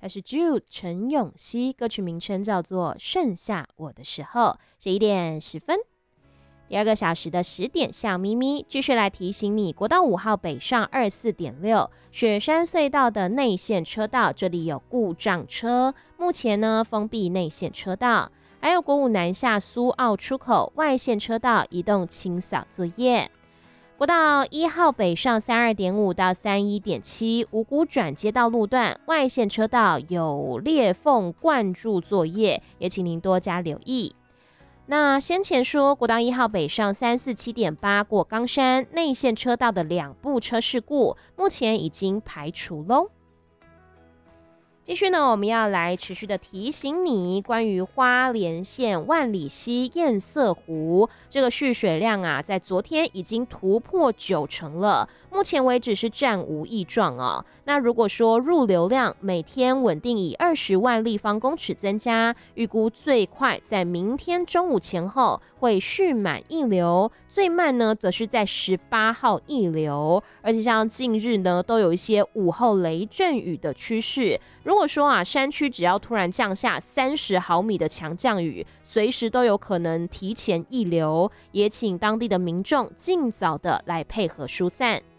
他是 Jude 陈永熙，歌曲名称叫做《剩下我的时候》。11点10分，第二个小时的10点笑咪咪，继续来提醒你，国道5号北上24.6雪山隧道的内线车道，这里有故障车，目前呢封闭内线车道。还有国5南下苏澳出口外线车道移动清扫作业。国道1号北上32.5到31.7五股转接道路段外线车道有裂缝灌注作业，也请您多加留意。那先前说国道1号北上347.8过冈山内线车道的2部车事故，目前已经排除喽。继续呢，我们要来持续的提醒你关于花莲县万里溪堰塞湖这个蓄水量啊，在昨天已经突破90%了，目前为止是暂无异状哦。那如果说入流量每天稳定以20万立方公尺增加，预估最快在明天中午前后会蓄满溢流，最慢呢则是在18号溢流，而且像近日呢都有一些午后雷阵雨的趋势。如果说啊山区只要突然降下30毫米的强降雨，随时都有可能提前溢流，也请当地的民众尽早的来配合疏散。